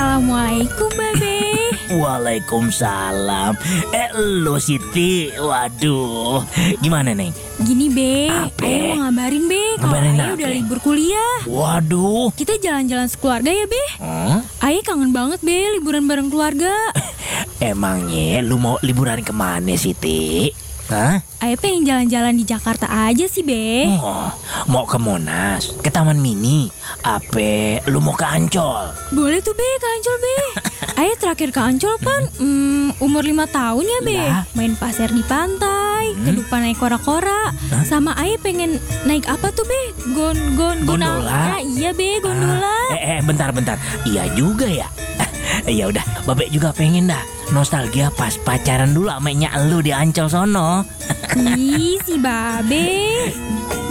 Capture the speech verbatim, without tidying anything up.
Assalamualaikum Babe. Waalaikumsalam. Eh lo Siti, waduh, gimana Neng? Gini Be, Apa? Ayah mau ngabarin Be kalau Ngabarin Ayah apa? udah libur kuliah. Waduh. Kita jalan-jalan sekeluarga ya Be. Hmm? Ayah kangen banget Be liburan bareng keluarga. Emangnya lu mau liburan kemana Siti? Hah? Ayah pengen jalan-jalan di Jakarta aja sih Be. Oh, mau ke Monas, ke Taman Mini, apa lu mau ke Ancol? Boleh tuh Be ke Ancol Be. Ayah terakhir ke Ancol kan hmm, umur lima tahun ya Be. Lah. Main pasir di pantai, Hmm? ke depan naik kora-kora. Sama Ayah pengen naik apa tuh Be? Gon gon Gondola? gonalnya. Iya Be, gondola. Ah, eh, eh, bentar, bentar. Iya juga ya. Ya udah, Babek juga pengen dah nostalgia pas pacaran dulu sama nyak lu di Ancol sono. Ih, si Babe.